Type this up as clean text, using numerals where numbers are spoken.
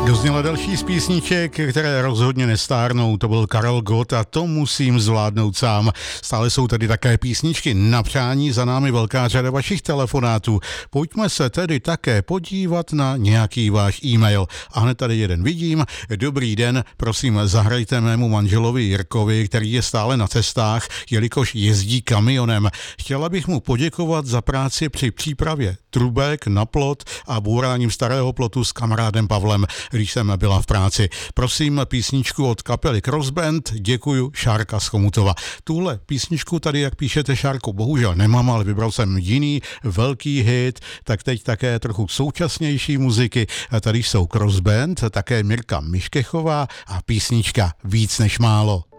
Dozněla další z písniček, které rozhodně nestárnou, to byl Karel Gott a to musím zvládnout sám. Stále jsou tady také písničky na přání, za námi velká řada vašich telefonátů. Pojďme se tedy také podívat na nějaký váš e-mail. A hned tady jeden vidím. Dobrý den, prosím zahrajte mému manželovi Jirkovi, který je stále na cestách, jelikož jezdí kamionem. Chtěla bych mu poděkovat za práci při přípravě trubek na plot a bouráním starého plotu s kamarádem Pavlem, když jsem byla v práci. Prosím písničku od kapely Crossband, děkuju, Šárka z Chomutova. Tuhle písničku tady, jak píšete, Šárko, bohužel nemám, ale vybral jsem jiný velký hit, tak teď také trochu současnější muziky. A tady jsou Crossband, také Mirka Miškechová a písnička Víc než málo.